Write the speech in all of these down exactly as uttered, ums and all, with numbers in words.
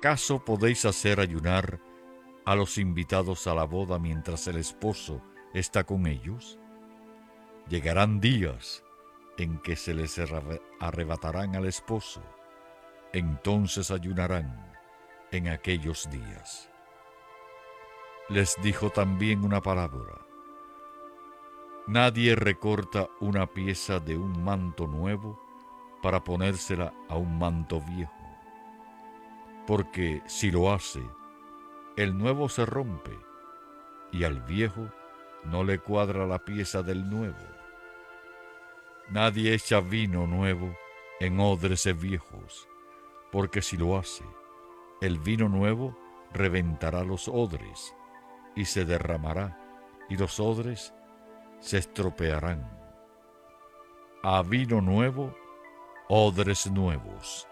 ¿Acaso podéis hacer ayunar a los invitados a la boda mientras el esposo está con ellos? Llegarán días en que se les arrebatarán al esposo, entonces ayunarán en aquellos días. Les dijo también una parábola. Nadie recorta una pieza de un manto nuevo para ponérsela a un manto viejo, porque si lo hace, el nuevo se rompe y al viejo no le cuadra la pieza del nuevo. Nadie echa vino nuevo en odres viejos, porque si lo hace, el vino nuevo reventará los odres y se derramará, y los odres se estropearán. A vino nuevo, odres nuevos.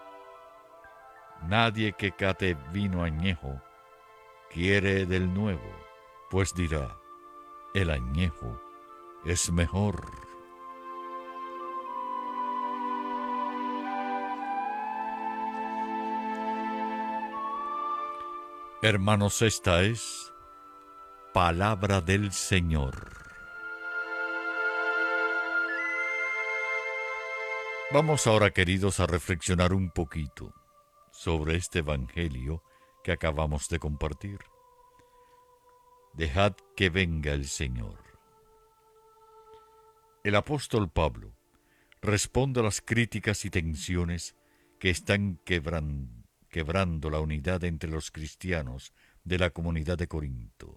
Nadie que cate vino añejo quiere del nuevo, pues dirá, el añejo es mejor. Hermanos, esta es palabra del Señor. Vamos ahora, queridos, a reflexionar un poquito sobre este evangelio que acabamos de compartir. Dejad que venga el Señor. El apóstol Pablo responde a las críticas y tensiones que están quebran, quebrando la unidad entre los cristianos de la comunidad de Corinto.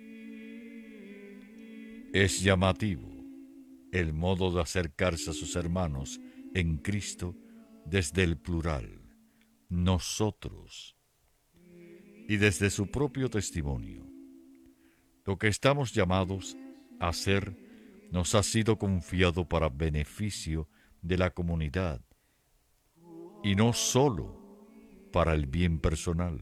Es llamativo el modo de acercarse a sus hermanos en Cristo desde el plural, nosotros, y desde su propio testimonio. Lo que estamos llamados a hacer nos ha sido confiado para beneficio de la comunidad y no solo para el bien personal.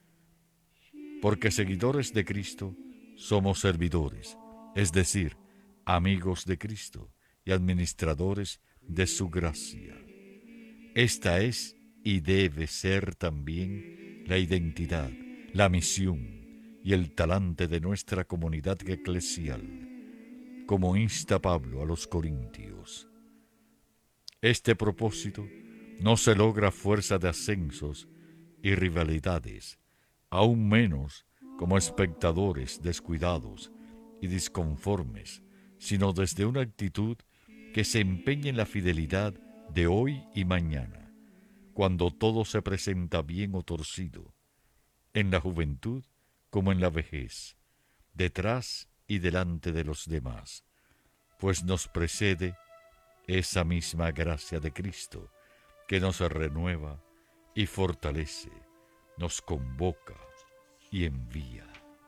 Porque seguidores de Cristo somos servidores, es decir, amigos de Cristo y administradores de su gracia. Esta es y debe ser también la identidad, la misión y el talante de nuestra comunidad eclesial, como insta Pablo a los corintios. Este propósito no se logra a fuerza de ascensos y rivalidades, aún menos como espectadores descuidados y disconformes, sino desde una actitud que se empeña en la fidelidad de hoy y mañana, cuando todo se presenta bien o torcido, en la juventud como en la vejez, detrás y delante de los demás, pues nos precede esa misma gracia de Cristo que nos renueva y fortalece, nos convoca y envía.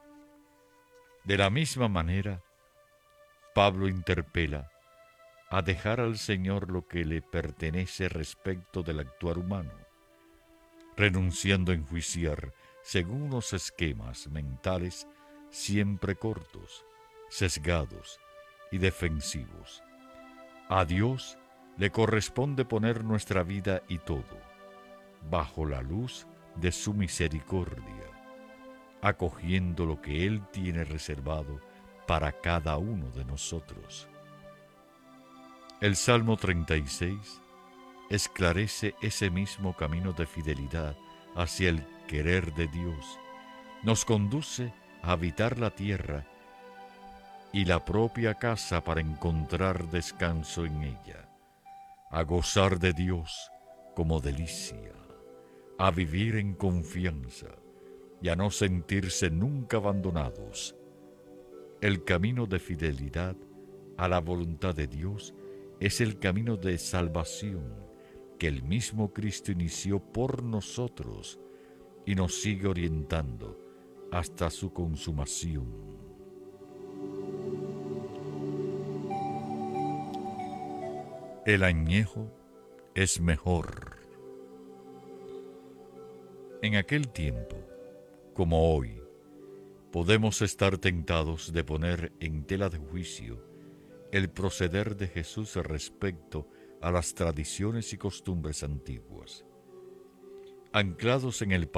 De la misma manera, Pablo interpela a dejar al Señor lo que le pertenece respecto del actuar humano, renunciando a enjuiciar según unos esquemas mentales siempre cortos, sesgados y defensivos. A Dios le corresponde poner nuestra vida y todo bajo la luz de su misericordia, acogiendo lo que Él tiene reservado para cada uno de nosotros. El Salmo treinta y seis esclarece ese mismo camino de fidelidad hacia el querer de Dios. Nos conduce a habitar la tierra y la propia casa para encontrar descanso en ella, a gozar de Dios como delicia, a vivir en confianza y a no sentirse nunca abandonados. El camino de fidelidad a la voluntad de Dios es el camino de salvación que el mismo Cristo inició por nosotros y nos sigue orientando hasta su consumación. El añejo es mejor. En aquel tiempo, como hoy, podemos estar tentados de poner en tela de juicio el proceder de Jesús respecto a las tradiciones y costumbres antiguas. Anclados en el